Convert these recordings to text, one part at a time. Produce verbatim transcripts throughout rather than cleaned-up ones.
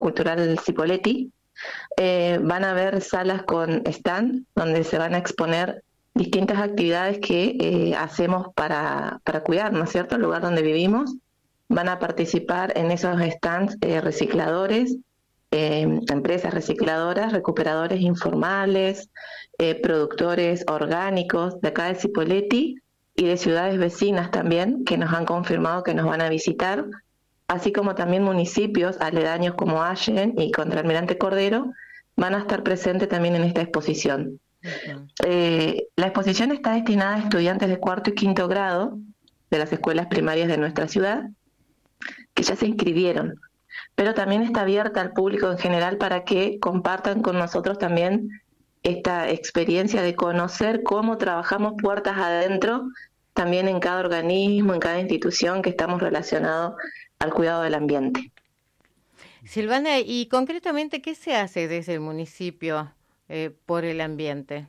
Cultural Cipolletti, eh, van a haber salas con stand donde se van a exponer distintas actividades que eh, hacemos para, para cuidar, ¿no es cierto?, el lugar donde vivimos. Van a participar en esos stands eh, recicladores, eh, empresas recicladoras, recuperadores informales, eh, productores orgánicos de acá de Cipolletti y de ciudades vecinas también, que nos han confirmado que nos van a visitar, así como también municipios aledaños como Allen y Contralmirante Cordero, van a estar presentes también en esta exposición. Uh-huh. Eh, la exposición está destinada a estudiantes de cuarto y quinto grado de las escuelas primarias de nuestra ciudad, que ya se inscribieron, pero también está abierta al público en general para que compartan con nosotros también esta experiencia de conocer cómo trabajamos puertas adentro, también en cada organismo, en cada institución que estamos relacionados al cuidado del ambiente. Silvana, y concretamente, ¿qué se hace desde el municipio eh, por el ambiente?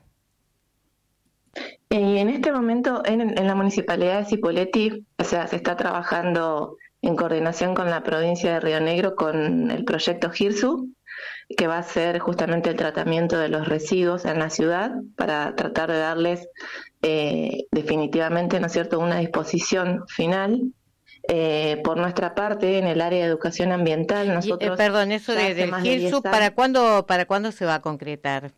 Y en este momento, en, en la Municipalidad de Cipolletti, o sea, se está trabajando en coordinación con la provincia de Río Negro con el proyecto GIRSU, que va a ser justamente el tratamiento de los residuos en la ciudad para tratar de darles eh, definitivamente, ¿no es cierto?, una disposición final. Eh, por nuestra parte, en el área de educación ambiental, nosotros... Y, eh, perdón, eso de, del GIRSU, ¿para cuándo, ¿para cuándo se va a concretar?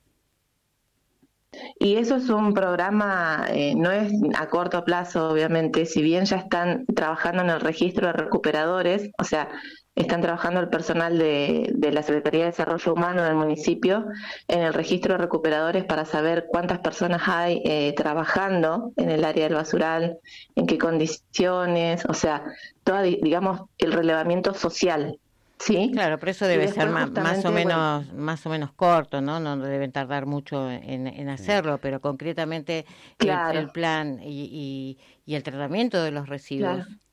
Y eso es un programa, eh, no es a corto plazo, obviamente, si bien ya están trabajando en el registro de recuperadores, o sea, están trabajando el personal de, de la Secretaría de Desarrollo Humano del municipio en el registro de recuperadores para saber cuántas personas hay eh, trabajando en el área del basural, en qué condiciones, o sea, toda, digamos, el relevamiento social. Sí, claro, pero eso debe ser más, más o menos bueno, más o menos corto, ¿no? No deben tardar mucho en, en hacerlo, pero concretamente claro. el, el plan y, y, y el tratamiento de los residuos. Claro.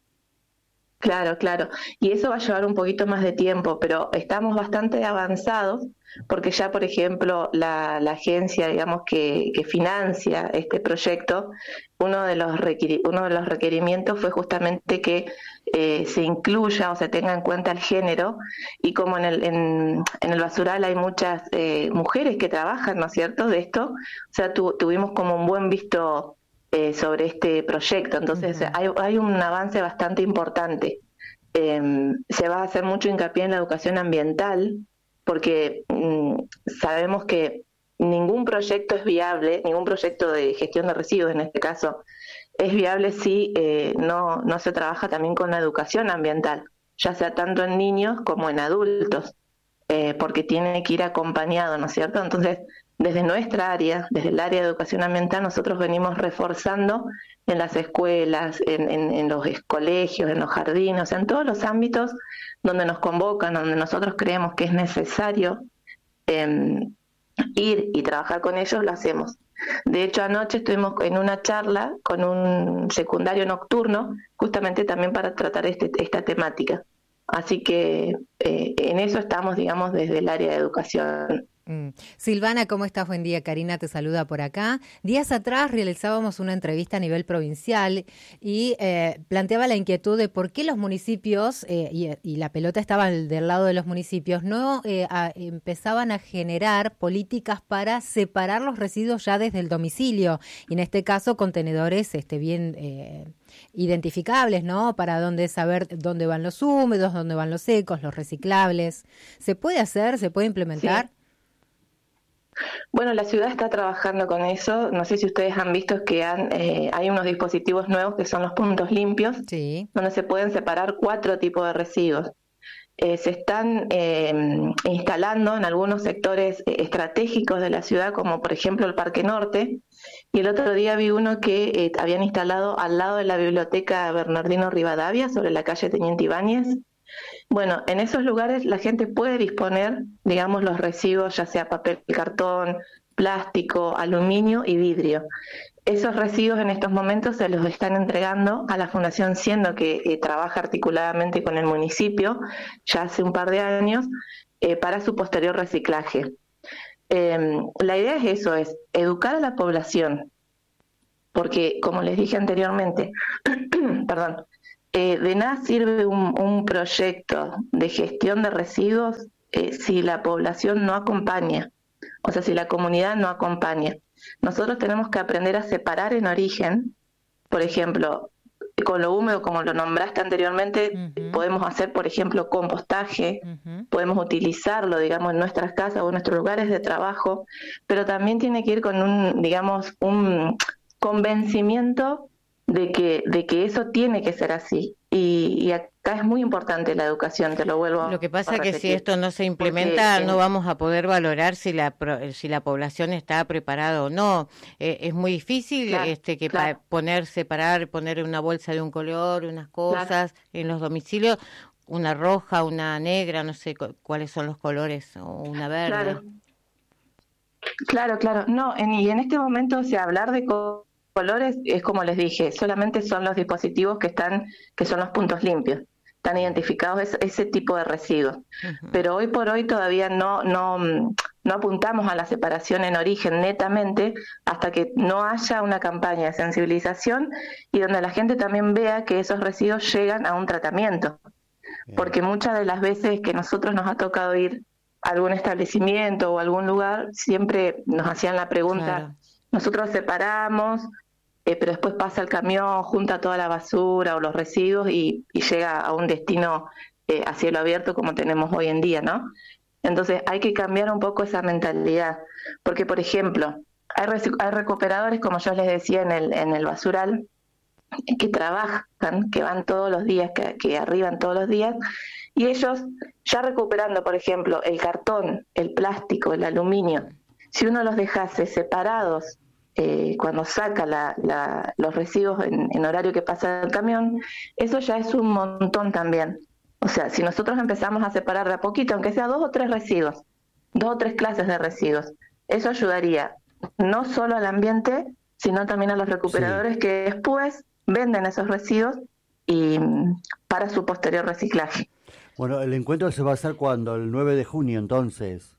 Claro, claro. Y eso va a llevar un poquito más de tiempo, pero estamos bastante avanzados porque ya, por ejemplo, la, la agencia, digamos, que, que financia este proyecto, uno de los requer- uno de los requerimientos fue justamente que eh, se incluya o se tenga en cuenta el género, y como en el, en, en el basural hay muchas eh, mujeres que trabajan, ¿no es cierto?, de esto, o sea, tu, tuvimos como un buen visto Eh, sobre este proyecto, entonces uh-huh. hay, hay un avance bastante importante. Eh, se va a hacer mucho hincapié en la educación ambiental, porque mm, sabemos que ningún proyecto es viable, ningún proyecto de gestión de residuos en este caso, es viable si eh, no, no se trabaja también con la educación ambiental, ya sea tanto en niños como en adultos, eh, porque tiene que ir acompañado, ¿no es cierto? Entonces, desde nuestra área, desde el área de educación ambiental, nosotros venimos reforzando en las escuelas, en, en, en los colegios, en los jardines, en todos los ámbitos donde nos convocan, donde nosotros creemos que es necesario eh, ir y trabajar con ellos, lo hacemos. De hecho, anoche estuvimos en una charla con un secundario nocturno, justamente también para tratar este, esta temática. Así que eh, en eso estamos, digamos, desde el área de educación. Mm. Silvana, ¿cómo estás? Buen día, Karina te saluda por acá. Días atrás realizábamos una entrevista a nivel provincial y eh, planteaba la inquietud de por qué los municipios, eh, y, y la pelota estaba del lado de los municipios, no eh, a, empezaban a generar políticas para separar los residuos ya desde el domicilio, y en este caso contenedores este, bien eh, identificables, ¿no? Para dónde saber dónde van los húmedos, dónde van los secos, los reciclables. ¿Se puede hacer? ¿Se puede implementar? Sí. Bueno, la ciudad está trabajando con eso. No sé si ustedes han visto que han, eh, hay unos dispositivos nuevos que son los puntos limpios, sí, donde se pueden separar cuatro tipos de residuos. Eh, se están eh, instalando en algunos sectores eh, estratégicos de la ciudad, como por ejemplo el Parque Norte, y el otro día vi uno que eh, habían instalado al lado de la biblioteca Bernardino Rivadavia, sobre la calle Teniente Ibáñez. Bueno, en esos lugares la gente puede disponer, digamos, los residuos, ya sea papel, cartón, plástico, aluminio y vidrio. Esos residuos en estos momentos se los están entregando a la Fundación Siendo, que eh, trabaja articuladamente con el municipio ya hace un par de años, eh, para su posterior reciclaje. Eh, la idea es eso, es educar a la población, porque como les dije anteriormente, perdón, eh, de nada sirve un, un proyecto de gestión de residuos eh, si la población no acompaña, o sea, si la comunidad no acompaña. Nosotros tenemos que aprender a separar en origen, por ejemplo, con lo húmedo, como lo nombraste anteriormente, uh-huh. podemos hacer, por ejemplo, compostaje, uh-huh. podemos utilizarlo, digamos, en nuestras casas o en nuestros lugares de trabajo, pero también tiene que ir con un, digamos, un convencimiento de que, de que eso tiene que ser así. Y, y acá es muy importante la educación, te lo vuelvo a repetir. Lo que pasa es que si esto no se implementa, Porque, no vamos a poder valorar si la si la población está preparada o no. Eh, es muy difícil claro, este que claro. pa- poner, separar, poner una bolsa de un color, unas cosas claro. en los domicilios, una roja, una negra, no sé cu- cuáles son los colores, o una verde. Claro, claro, claro. No, en, y en este momento, o sea, hablar de co- colores es como les dije, solamente son los dispositivos que están, que son los puntos limpios, están identificados ese, ese tipo de residuos. Uh-huh. Pero hoy por hoy todavía no, no, no apuntamos a la separación en origen netamente hasta que no haya una campaña de sensibilización y donde la gente también vea que esos residuos llegan a un tratamiento. Bien. Porque muchas de las veces que nosotros nos ha tocado ir a algún establecimiento o algún lugar, siempre nos hacían la pregunta, claro. nosotros separamos, Eh, pero después pasa el camión, junta toda la basura o los residuos y, y llega a un destino eh, a cielo abierto como tenemos hoy en día, ¿no? Entonces hay que cambiar un poco esa mentalidad, porque por ejemplo, hay, rec- hay recuperadores, como yo les decía, en el, en el basural, que trabajan, que van todos los días, que, que arriban todos los días, y ellos ya recuperando, por ejemplo, el cartón, el plástico, el aluminio, si uno los dejase separados, Eh, cuando saca la, la, los residuos en, en horario que pasa el camión, eso ya es un montón también. O sea, si nosotros empezamos a separar de a poquito, aunque sea dos o tres residuos, dos o tres clases de residuos, eso ayudaría no solo al ambiente, sino también a los recuperadores sí. que después venden esos residuos y para su posterior reciclaje. Bueno, el encuentro se va a hacer cuando, el nueve de junio entonces.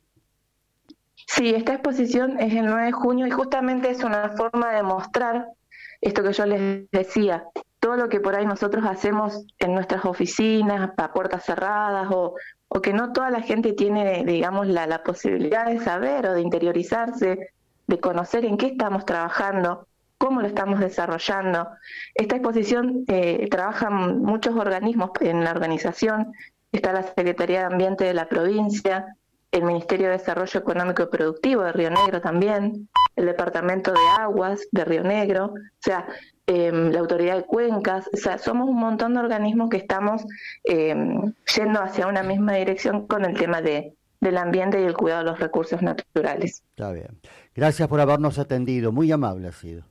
Sí, esta exposición es el nueve de junio y justamente es una forma de mostrar esto que yo les decía, todo lo que por ahí nosotros hacemos en nuestras oficinas, a puertas cerradas, o, o que no toda la gente tiene, digamos, la, la posibilidad de saber o de interiorizarse, de conocer en qué estamos trabajando, cómo lo estamos desarrollando. Esta exposición eh, trabajan muchos organismos en la organización, está la Secretaría de Ambiente de la provincia, el Ministerio de Desarrollo Económico y Productivo de Río Negro también, el Departamento de Aguas de Río Negro, o sea, eh, la Autoridad de Cuencas, o sea, somos un montón de organismos que estamos eh, yendo hacia una misma dirección con el tema de, del ambiente y el cuidado de los recursos naturales. Está bien. Gracias por habernos atendido, muy amable ha sido.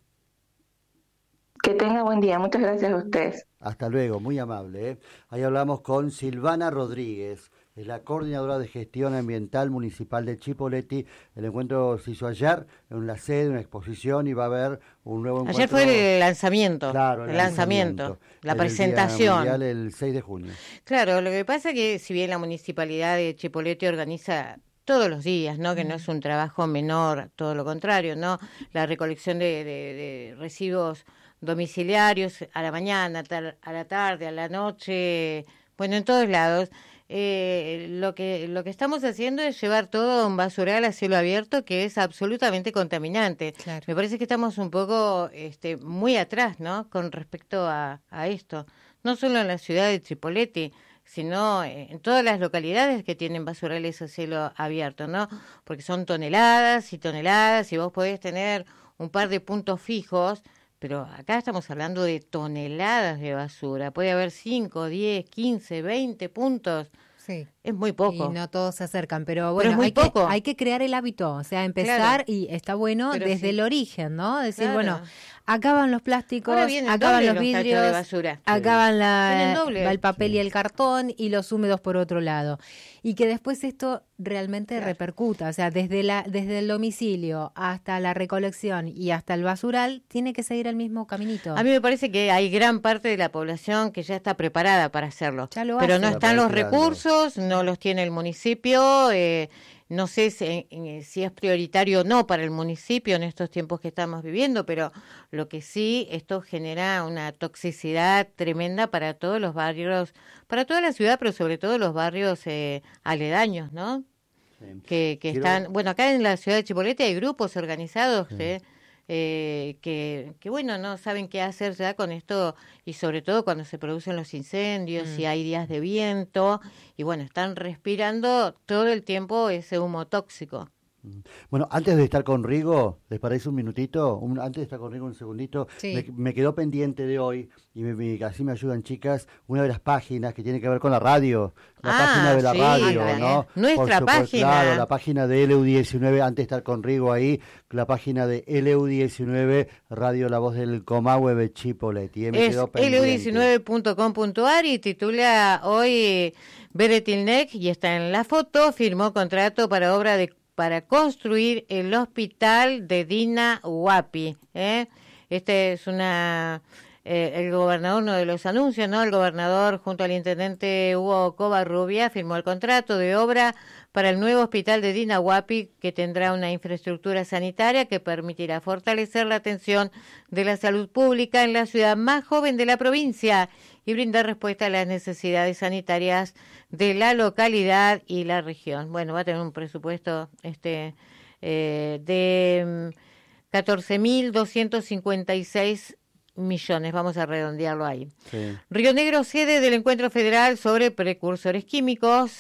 Que tenga buen día, muchas gracias a ustedes. Hasta luego, muy amable. ¿eh? Ahí hablamos con Silvana Rodríguez, es la coordinadora de gestión ambiental municipal de Chipoleti. El encuentro se hizo ayer en la sede, una exposición, y va a haber un nuevo encuentro. Ayer fue el lanzamiento, claro, el, el lanzamiento, lanzamiento, la el presentación. Día Mundial, el seis de junio. Claro, lo que pasa es que si bien la municipalidad de Chipoleti organiza todos los días, ¿no? Que no es un trabajo menor, todo lo contrario, ¿no? La recolección de, de, de residuos domiciliarios a la mañana, a la tarde, a la noche, bueno, en todos lados. Eh, lo que lo que estamos haciendo es llevar todo a un basural a cielo abierto que es absolutamente contaminante. Claro. Me parece que estamos un poco este, muy atrás, ¿no? Con respecto a, a esto. No solo en la ciudad de Chipoleti, sino en todas las localidades que tienen basurales a cielo abierto, ¿no? Porque son toneladas y toneladas y vos podés tener un par de puntos fijos, pero acá estamos hablando de toneladas de basura. Puede haber cinco, diez, quince, veinte puntos. Sí. Es muy poco. Y no todos se acercan, pero bueno, pero hay, poco. Que, hay que crear el hábito, o sea, empezar, claro. y está bueno pero desde sí. el origen, ¿no? Decir, claro. bueno, acaban los plásticos, acaban los vidrios, de basura. acaban la, el, el papel sí. y el cartón y los húmedos por otro lado. Y que después esto realmente claro. repercuta, o sea, desde la desde el domicilio hasta la recolección y hasta el basural, tiene que seguir el mismo caminito. A mí me parece que hay gran parte de la población que ya está preparada para hacerlo, ya lo pero hace. no están los recursos, no no los tiene el municipio. Eh, no sé si, si es prioritario o no para el municipio en estos tiempos que estamos viviendo, pero lo que sí, esto genera una toxicidad tremenda para todos los barrios, para toda la ciudad, pero sobre todo los barrios eh, aledaños, ¿no? Sí. Que, que Quiero... están, bueno, acá en la ciudad de Chipoleti hay grupos organizados sí. eh, eh, que, que, bueno, no saben qué hacer ya con esto, y sobre todo cuando se producen los incendios mm. y hay días de viento, y bueno, están respirando todo el tiempo ese humo tóxico. Bueno, antes de estar con Rigo, ¿les parece un minutito? Un, antes de estar con Rigo, un segundito. Sí. Me, me quedó pendiente de hoy, y me, me, así me ayudan chicas, una de las páginas que tiene que ver con la radio. La ah, página de la sí, radio, la, ¿no? Nuestra Por página. Claro, la página de L U diecinueve, antes de estar con Rigo ahí, la página de L U diecinueve, Radio La Voz del Comahue de Chipoleti. Eh, me es L U diecinueve punto com punto a r y titula hoy Beretilnec, y está en la foto, firmó contrato para obra de para construir el hospital de Dina Huapi. ¿eh? Este es una eh, el gobernador, uno de los anuncios, ¿no? El gobernador junto al intendente Hugo Covarrubia firmó el contrato de obra para el nuevo hospital de Dina Huapi, que tendrá una infraestructura sanitaria que permitirá fortalecer la atención de la salud pública en la ciudad más joven de la provincia y brindar respuesta a las necesidades sanitarias de la localidad y la región. Bueno, va a tener un presupuesto este eh, de catorce mil doscientos cincuenta y seis millones, vamos a redondearlo ahí. Sí. Río Negro, sede del Encuentro Federal sobre Precursores Químicos.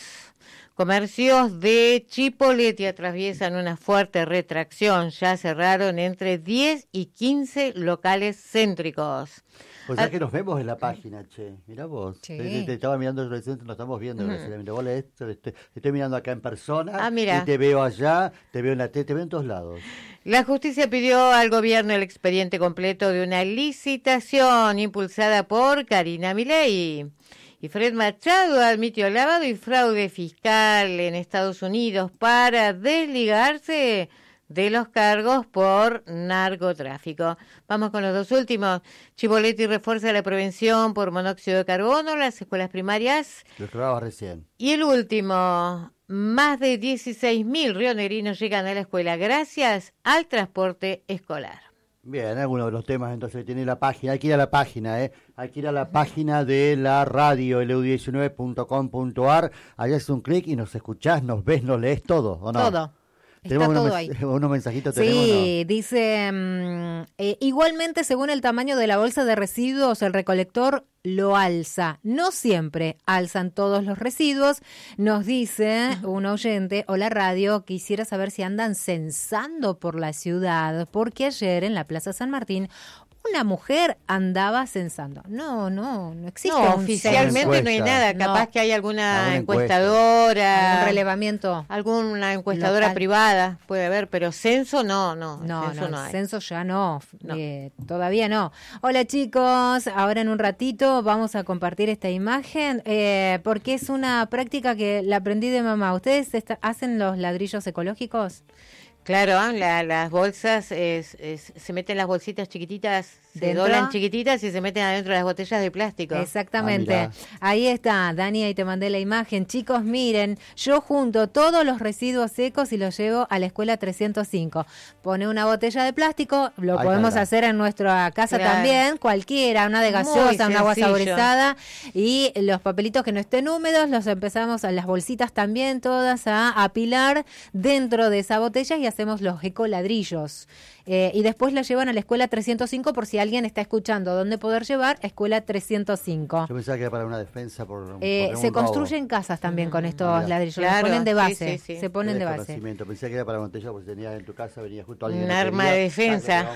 Comercios de Chipoleti atraviesan una fuerte retracción. Ya cerraron entre diez y quince locales céntricos. Pues ya que nos vemos en la página, che. Mirá vos. Sí. Te, te estaba mirando, nos estamos viendo. Uh-huh. Vos lees, te, te estoy mirando acá en persona. Ah, mira. Y te veo allá, te veo en la tele, te veo en todos lados. La justicia pidió al gobierno el expediente completo de una licitación impulsada por Karina Milei. Y Fred Machado admitió lavado y fraude fiscal en Estados Unidos para desligarse de los cargos por narcotráfico. Vamos con los dos últimos. Chipoleti refuerza la prevención por monóxido de carbono en las escuelas primarias. Lo grababa recién. Y el último, más de dieciséis mil rionegrinos llegan a la escuela gracias al transporte escolar. Bien, algunos de los temas entonces tiene la página, hay que ir a la página, ¿eh? Hay que ir a la página de la radio, L U diecinueve punto com punto a r, allá es un clic y nos escuchás, nos ves, nos lees todo, ¿o no? Todo. Tenemos Está unos, todo ahí. unos mensajitos. Sí, tenemos, ¿no? Dice, um, eh, igualmente según el tamaño de la bolsa de residuos, el recolector lo alza. No siempre alzan todos los residuos. Nos dice un oyente, hola radio, quisiera saber si andan censando por la ciudad, porque ayer en la Plaza San Martín una mujer andaba censando. No, no, no existe. No, un oficialmente no hay nada. Capaz no. que hay alguna, alguna encuestadora. Un relevamiento. Alguna encuestadora local. Privada, puede haber, pero censo no, no. No, censo no, no hay. Censo ya no, no. Eh, todavía no. Hola chicos, ahora en un ratito vamos a compartir esta imagen, eh, porque es una práctica que la aprendí de mamá. ¿Ustedes está, hacen los ladrillos ecológicos? Claro, la, las bolsas, es, es, se meten las bolsitas chiquititas, se doblan chiquititas y se meten adentro de las botellas de plástico. Exactamente. Ah, ahí está, Dani, ahí te mandé la imagen. Chicos, miren, yo junto todos los residuos secos y los llevo a la escuela trescientos cinco. Pone una botella de plástico, lo ahí podemos está. hacer en nuestra casa claro. también, cualquiera, una de gaseosa, una agua saborizada, y los papelitos que no estén húmedos los empezamos a las bolsitas también todas a apilar dentro de esa botella y hacemos los ecoladrillos. Eh, y después la llevan a la escuela trescientos cinco por si alguien está escuchando dónde poder llevar, escuela trescientos cinco. Yo pensaba que era para una defensa. Por, eh, por se construyen casas también con estos ah, ladrillos, claro, se ponen de base, sí, sí, sí. se ponen de base. Pensé que era para botella porque si tenías en tu casa, venía justo alguien. Un arma de defensa.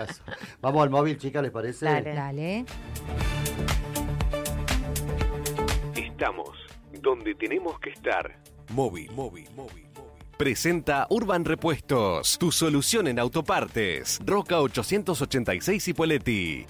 Vamos al móvil, chicas, ¿les parece? Dale. Dale. Estamos donde tenemos que estar. Móvil, móvil, móvil. Presenta Urban Repuestos, tu solución en autopartes. Roca ochocientos ochenta y seis Cipolletti.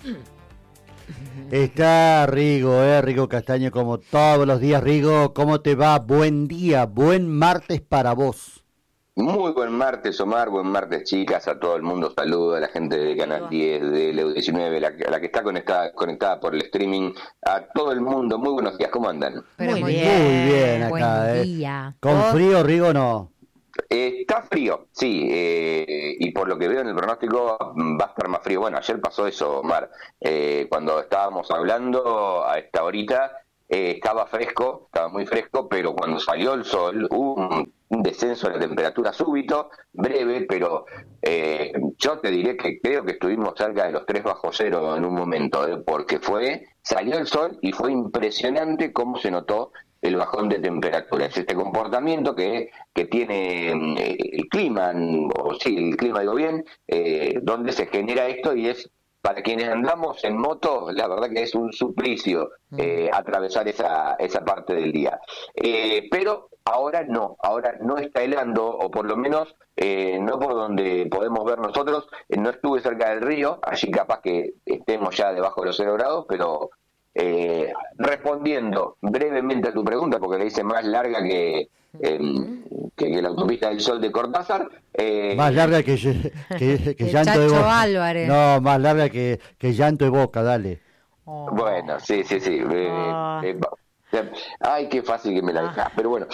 Está Rigo, eh, Rigo Castaño, como todos los días. Rigo, ¿cómo te va? Buen día, buen martes para vos. Muy buen martes, Omar, buen martes, chicas, a todo el mundo, saludo a la gente de Canal diez, de Leo diecinueve, la, la que está conectada, conectada por el streaming, a todo el mundo, muy buenos días, ¿cómo andan? Pero muy muy bien, bien, Muy bien acá, buen ¿eh? día. Con frío, Rigo, no. Eh, está frío, sí, eh, y por lo que veo en el pronóstico va a estar más frío. Bueno, ayer pasó eso, Omar, eh, cuando estábamos hablando a esta horita, eh, estaba fresco, estaba muy fresco, pero cuando salió el sol hubo un, un descenso de la temperatura súbito, breve, pero eh, yo te diré que creo que estuvimos cerca de los tres bajo cero en un momento, eh, porque fue, salió el sol y fue impresionante cómo se notó el bajón de temperatura. Es este comportamiento que, que tiene eh, el clima, o sí, el clima digo bien, eh, donde se genera esto, y es para quienes andamos en moto, la verdad que es un suplicio eh, atravesar esa, esa parte del día. Eh, pero ahora no, ahora no está helando, o por lo menos eh, no por donde podemos ver nosotros. Eh, no estuve cerca del río, allí capaz que estemos ya debajo de los cero grados, pero eh, respondiendo brevemente a tu pregunta, porque le hice más larga que... Eh, que, que la autopista del Sol de Cortázar, eh, más larga que, que, que llanto Chacho de Boca. Álvarez. No, más larga que, que llanto de Boca, dale. Oh. Bueno, sí, sí, sí. Eh, Oh. eh, eh, ay, qué fácil que me la dejás. Pero bueno,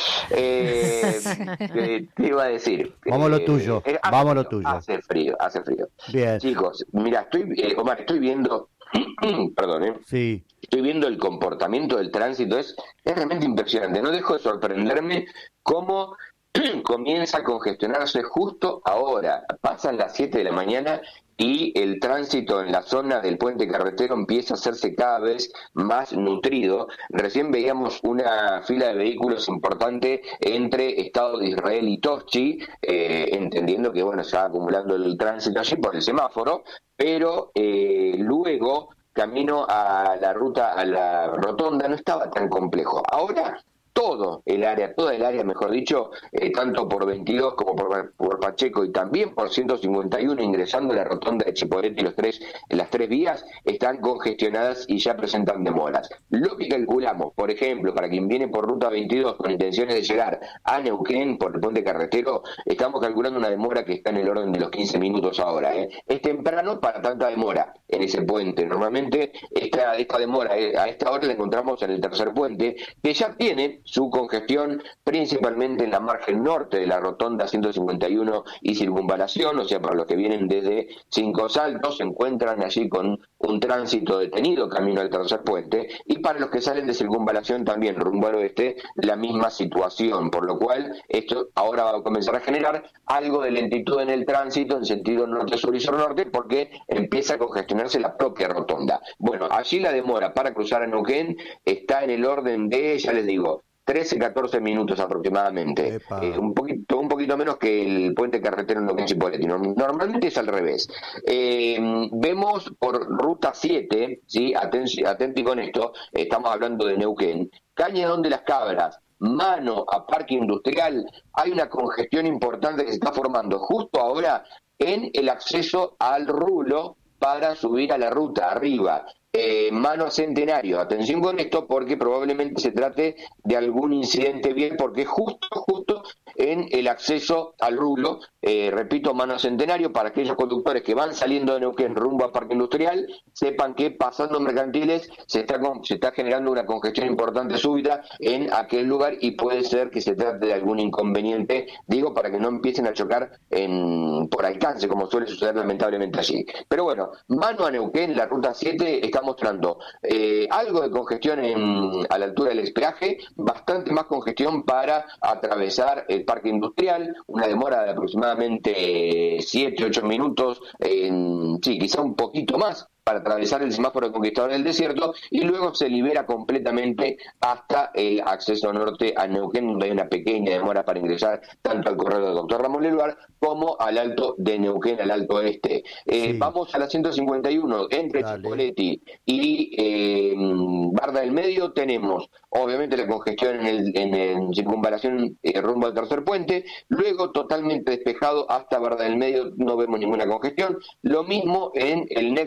eh, eh, te iba a decir. Vamos a lo eh, tuyo, eh, hace vamos a lo frío, tuyo. Hace frío, hace frío. Bien. Chicos, mira, estoy, eh, Omar, estoy viendo, perdón, eh, Sí. estoy viendo el comportamiento del tránsito, es, es realmente impresionante. No dejo de sorprenderme cómo comienza a congestionarse justo ahora. Pasan las siete de la mañana y el tránsito en la zona del puente carretero empieza a hacerse cada vez más nutrido. Recién veíamos una fila de vehículos importante entre Estado de Israel y Toschi, eh, entendiendo que bueno, se va acumulando el tránsito allí por el semáforo, pero eh, luego camino a la ruta, a la rotonda, no estaba tan complejo. Ahora todo el área, toda el área, mejor dicho, eh, tanto por veintidós como por, por Pacheco y también por ciento cincuenta y uno, ingresando a la rotonda de Chipoleti, los tres, las tres vías están congestionadas y ya presentan demoras. Lo que calculamos, por ejemplo, para quien viene por ruta veintidós con intenciones de llegar a Neuquén por el puente carretero, estamos calculando una demora que está en el orden de los quince minutos ahora. ¿eh? Es temprano para tanta demora en ese puente. Normalmente esta, esta demora eh, a esta hora la encontramos en el tercer puente, que ya tiene su congestión principalmente en la margen norte de la rotonda ciento cincuenta y uno y circunvalación, o sea, para los que vienen desde Cinco Saltos se encuentran allí con un tránsito detenido camino al tercer puente, y para los que salen de circunvalación también rumbo al oeste la misma situación, por lo cual esto ahora va a comenzar a generar algo de lentitud en el tránsito en sentido norte-sur y sur-norte, porque empieza a congestionarse la propia rotonda. Bueno, allí la demora para cruzar a Neuquén está en el orden de, ya les digo, trece, catorce minutos aproximadamente, eh, un poquito un poquito menos que el puente carretero en Neuquén Chipoleti. Normalmente es al revés. Eh, vemos por ruta siete, ¿sí? Aten- atenti con esto, estamos hablando de Neuquén, Cañadón de las Cabras, mano a Parque Industrial, hay una congestión importante que se está formando justo ahora en el acceso al rulo para subir a la ruta arriba. Eh, mano a Centenario, atención con esto porque probablemente se trate de algún incidente bien, porque justo, justo en el acceso al rulo, eh, repito, mano a Centenario, para aquellos conductores que van saliendo de Neuquén rumbo a Parque Industrial, sepan que pasando Mercantiles se está, con, se está generando una congestión importante súbita en aquel lugar, y puede ser que se trate de algún inconveniente, digo, para que no empiecen a chocar en, por alcance, como suele suceder lamentablemente allí. Pero bueno, mano a Neuquén, la ruta siete está mostrando eh, algo de congestión en, a la altura del expeaje, bastante más congestión para atravesar el Parque Industrial, una demora de aproximadamente siete, ocho minutos, en, sí, quizá un poquito más, para atravesar el semáforo de Conquistador del Desierto, y luego se libera completamente hasta el acceso norte a Neuquén, donde hay una pequeña demora para ingresar tanto al corredor del doctor Ramón Leluar como al alto de Neuquén, al alto este. Eh, sí. Vamos a la ciento cincuenta y uno, entre Dale. Chipoleti y eh, Barda del Medio, tenemos obviamente la congestión en, el, en, en circunvalación eh, rumbo al tercer puente, luego totalmente despejado hasta Barda del Medio, no vemos ninguna congestión, lo mismo en el nexo,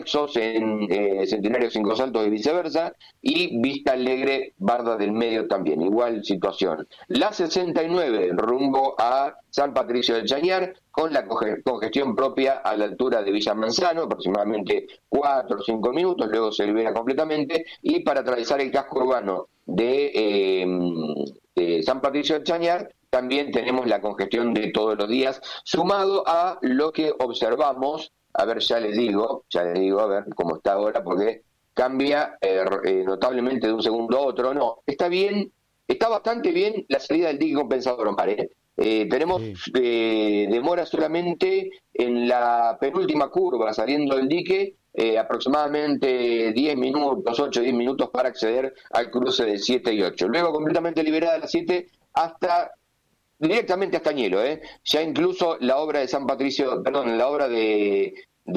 en eh, Centenario Cinco Saltos y viceversa, y Vista Alegre, Barda del Medio también, igual situación. La sesenta y nueve rumbo a San Patricio del Chañar, con la congestión propia a la altura de Villa Manzano, aproximadamente cuatro o cinco minutos, luego se libera completamente, y para atravesar el casco urbano de, eh, de San Patricio del Chañar, también tenemos la congestión de todos los días, sumado a lo que observamos. A ver, ya les digo, ya les digo, a ver cómo está ahora, porque cambia eh, eh, notablemente de un segundo a otro. No, está bien, está bastante bien la salida del dique compensador, Omar, ¿eh? Eh, tenemos sí. eh, demora solamente en la penúltima curva saliendo del dique, eh, aproximadamente diez minutos, ocho o diez minutos para acceder al cruce de siete y ocho. Luego completamente liberada las siete hasta... directamente hasta Añelo, ¿eh? Ya incluso la obra de San Patricio, perdón, la obra de,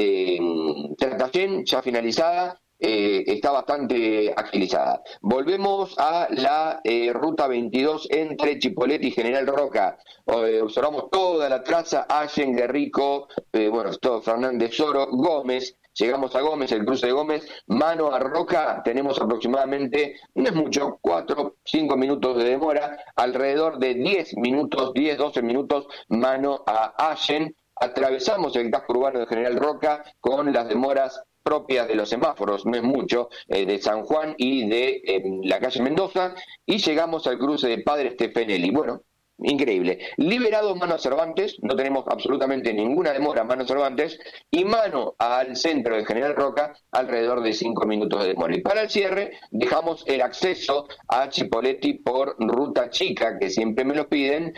de Tratayén, ya finalizada, eh, está bastante agilizada. Volvemos a la eh, ruta veintidós entre Chipoleti y General Roca. Eh, observamos toda la traza, Allen, Guerrico, eh, bueno, todo Fernández Soro, Gómez. Llegamos a Gómez, el cruce de Gómez, mano a Roca, tenemos aproximadamente, no es mucho, cuatro, cinco minutos de demora, alrededor de diez minutos, diez, doce minutos, mano a Allen. Atravesamos el casco urbano de General Roca con las demoras propias de los semáforos, no es mucho, eh, de San Juan y de eh, la calle Mendoza, y llegamos al cruce de Padre Stefanelli. Bueno, increíble. Liberado mano a Cervantes, no tenemos absolutamente ninguna demora mano a Cervantes, y mano al centro de General Roca, alrededor de cinco minutos de demora. Y para el cierre, dejamos el acceso a Chipoleti por Ruta Chica, que siempre me lo piden,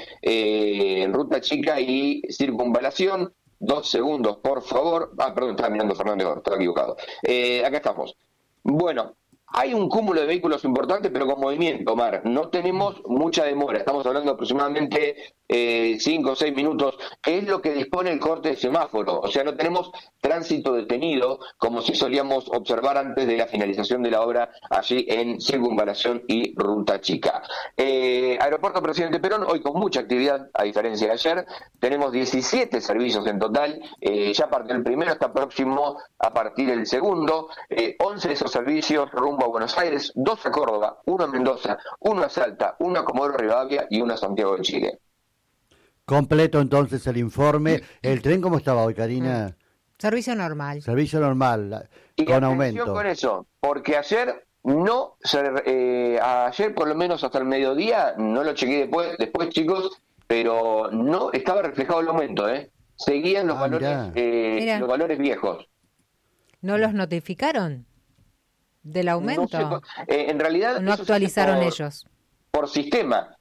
eh, Ruta Chica y Circunvalación. Dos segundos, por favor. Ah, perdón, estaba mirando Fernández, estaba equivocado. Eh, acá estamos. Bueno, hay un cúmulo de vehículos importantes, pero con movimiento, Omar. No tenemos mucha demora. Estamos hablando aproximadamente eh, cinco o seis minutos, que es lo que dispone el corte de semáforo. O sea, no tenemos tránsito detenido, como sí solíamos observar antes de la finalización de la obra allí en Circunvalación y Ruta Chica. Eh, Aeropuerto Presidente Perón, hoy con mucha actividad, a diferencia de ayer. Tenemos diecisiete servicios en total. Eh, ya partió el primero, está próximo a partir el segundo. Eh, once de esos servicios rumbo a Buenos Aires, dos a Córdoba, uno a Mendoza, uno a Salta, uno a Comodoro Rivadavia y uno a Santiago de Chile. Completo entonces el informe. ¿El tren cómo estaba hoy, Karina? Servicio normal. Servicio normal, y con aumento. Con eso, porque ayer no, eh, ayer por lo menos hasta el mediodía, no lo chequeé después, después chicos, pero no estaba reflejado el aumento, ¿eh? Seguían los, ah, valores, eh, los valores viejos. ¿No los notificaron del aumento? No sé, eh, en realidad no actualizaron por, ellos. Por sistema.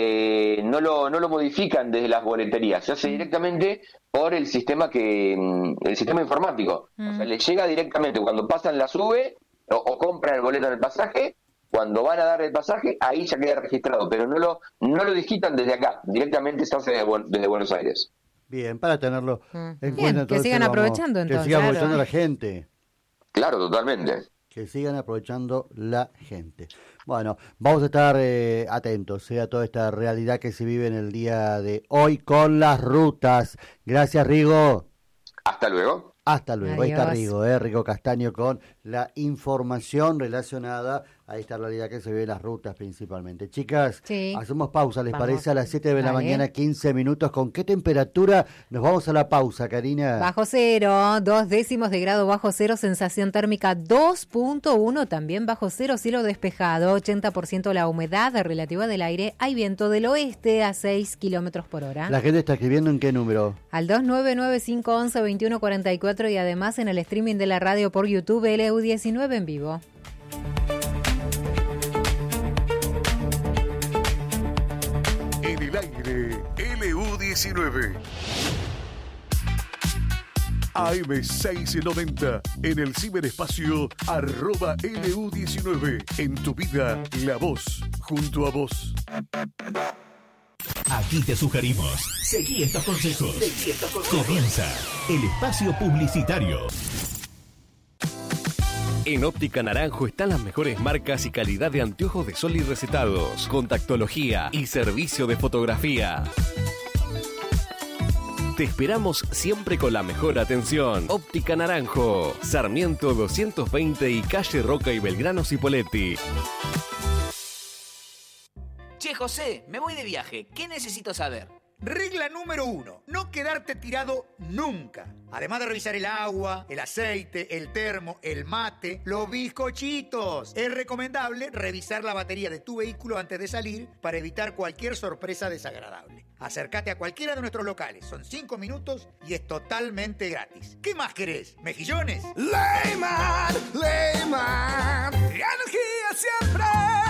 Eh, no lo no lo modifican desde las boleterías, se hace directamente por el sistema que el sistema informático. Mm. O sea, le llega directamente cuando pasan la sube o, o compran el boleto en el pasaje, cuando van a dar el pasaje, ahí ya queda registrado, pero no lo no lo digitan desde acá, directamente se hace desde, desde Buenos Aires. Bien, para tenerlo mm. en Bien, cuenta. Que sigan vamos, aprovechando entonces. Que sigan claro. aprovechando la gente. Claro, totalmente. Que sigan aprovechando la gente. Bueno, vamos a estar eh, atentos eh, a toda esta realidad que se vive en el día de hoy con las rutas. Gracias, Rigo. Hasta luego. Hasta luego. Adiós. Ahí está Rigo, eh, Rigo Castaño con la información relacionada a esta realidad que se ve en las rutas principalmente. Chicas, sí. Hacemos pausa, ¿les vamos. Parece? A las siete de la vale. mañana, quince minutos. ¿Con qué temperatura nos vamos a la pausa, Karina? Bajo cero, dos décimos de grado bajo cero, sensación térmica dos punto uno, también bajo cero, cielo despejado, ochenta por ciento la humedad relativa del aire, hay viento del oeste a seis kilómetros por hora. La gente está escribiendo ¿en qué número? Al dos nueve nueve cinco once veintiuno cuarenta y cuatro y además en el streaming de la radio por YouTube L U diecinueve en vivo. En el aire, L U diecinueve. A M seiscientos noventa, en el ciberespacio, arroba L U diecinueve. En tu vida, la voz, junto a vos. Aquí te sugerimos, seguí estos consejos. Comienza el espacio publicitario. En Óptica Naranjo están las mejores marcas y calidad de anteojos de sol y recetados, contactología y servicio de fotografía. Te esperamos siempre con la mejor atención. Óptica Naranjo, Sarmiento doscientos veinte y calle Roca y Belgrano Cipolletti. Che, José, me voy de viaje. ¿Qué necesito saber? Regla número uno, no quedarte tirado nunca. Además de revisar el agua, el aceite, el termo, el mate, los bizcochitos. Es recomendable revisar la batería de tu vehículo antes de salir para evitar cualquier sorpresa desagradable. Acércate a cualquiera de nuestros locales, son cinco minutos y es totalmente gratis. ¿Qué más querés? ¿Mejillones? Leyman, Leyman, energía siempre.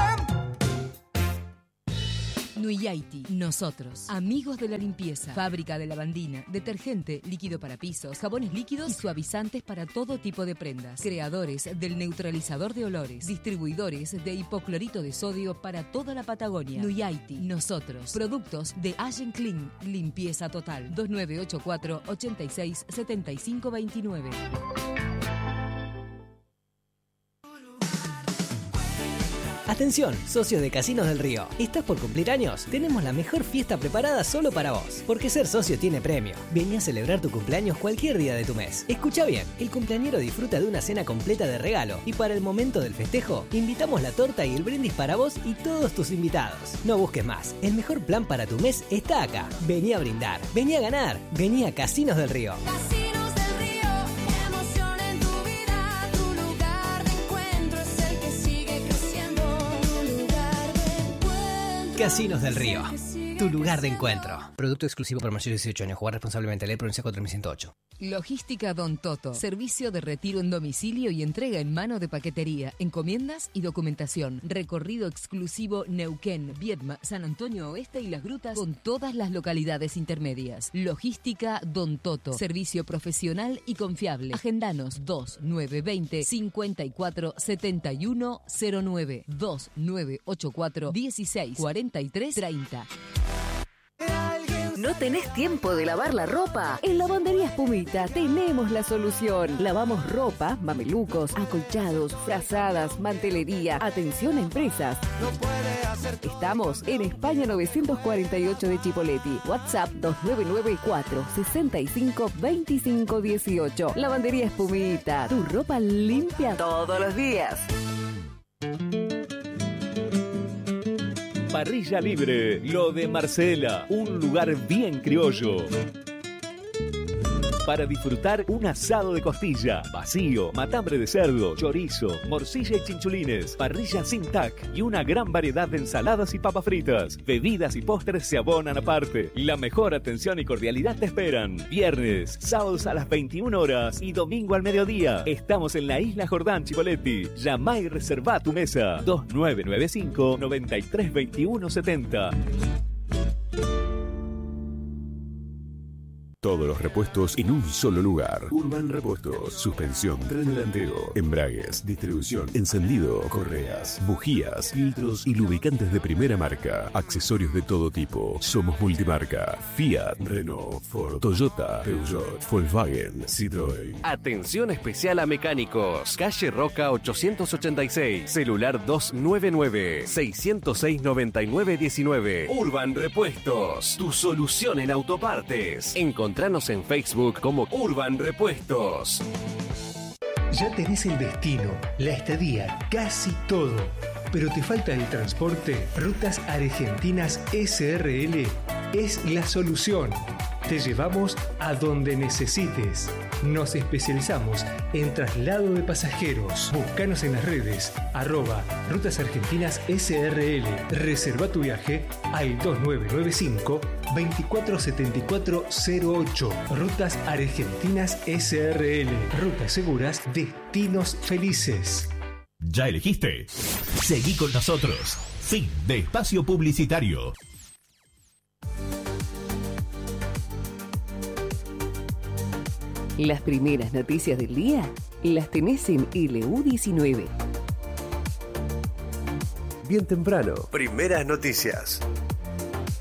Nuyaiti, nosotros, amigos de la limpieza, fábrica de lavandina, detergente, líquido para pisos, jabones líquidos y suavizantes para todo tipo de prendas, creadores del neutralizador de olores, distribuidores de hipoclorito de sodio para toda la Patagonia. Nuyaiti, nosotros, productos de Allen Clean, limpieza total, dos nueve ocho cuatro, ocho seis, siete cinco dos nueve. Atención, socios de Casinos del Río. ¿Estás por cumplir años? Tenemos la mejor fiesta preparada solo para vos. Porque ser socio tiene premio. Vení a celebrar tu cumpleaños cualquier día de tu mes. Escucha bien, el cumpleañero disfruta de una cena completa de regalo. Y para el momento del festejo, invitamos la torta y el brindis para vos y todos tus invitados. No busques más. El mejor plan para tu mes está acá. Vení a brindar. Vení a ganar. Vení a Casinos del Río. Casinos del Río, emoción en tu vida. Tu lugar de encuentro es el que sigue creciendo. Casinos del Río, tu lugar de encuentro. Producto exclusivo para mayores de dieciocho años. Jugar responsablemente. Ley Provincia cuatro mil ciento ocho. Logística Don Toto. Servicio de retiro en domicilio y entrega en mano de paquetería, encomiendas y documentación. Recorrido exclusivo Neuquén, Viedma, San Antonio Oeste y Las Grutas con todas las localidades intermedias. Logística Don Toto. Servicio profesional y confiable. Agendanos dos nueve dos cero, cinco cuatro siete uno cero nueve dos nueve ocho cuatro, dieciséis cuarenta y tres treinta. ¿No tenés tiempo de lavar la ropa? En Lavandería Espumita tenemos la solución. Lavamos ropa, mamelucos, acolchados, frazadas, mantelería. Atención a empresas. No puede hacer... Estamos en España novecientos cuarenta y ocho de Chipolletti. WhatsApp dos nueve nueve cuatro, seis cinco, dos cinco uno ocho. Lavandería Espumita. Tu ropa limpia todos los días. Parrilla Libre, lo de Marcela, un lugar bien criollo. Para disfrutar un asado de costilla, vacío, matambre de cerdo, chorizo, morcilla y chinchulines, parrilla sin tac y una gran variedad de ensaladas y papas fritas. Bebidas y postres se abonan aparte. La mejor atención y cordialidad te esperan. Viernes, sábados a las veintiuna horas y domingo al mediodía. Estamos en la Isla Jordán, Chipolletti. Llama y reserva tu mesa. dos nueve nueve cinco, nueve tres dos uno siete cero. Todos los repuestos en un solo lugar. Urban Repuestos. Suspensión, tren delantero, embragues, distribución, encendido, correas, bujías, filtros y lubricantes de primera marca. Accesorios de todo tipo. Somos multimarca. Fiat, Renault, Ford, Toyota, Peugeot, Volkswagen, Citroën. Atención especial a mecánicos. Calle Roca ochocientos ochenta y seis. Celular dos nueve nueve, seis cero seis, nueve nueve uno nueve. Urban Repuestos. Tu solución en autopartes. Encontranos en Facebook como Urban Repuestos. Ya tenés el destino, la estadía, casi todo. Pero te falta el transporte. Rutas Argentinas S R L es la solución. Te llevamos a donde necesites. Nos especializamos en traslado de pasajeros. Búscanos en las redes, arroba Rutas Argentinas S R L. Reserva tu viaje al dos nueve nueve cinco, veinticuatro setenta y cuatro cero ocho. Rutas Argentinas S R L. Rutas seguras, destinos felices. ¿Ya elegiste? Seguí con nosotros. Fin de espacio publicitario. Las primeras noticias del día las tenés en L U diecinueve. Bien temprano. Primeras noticias.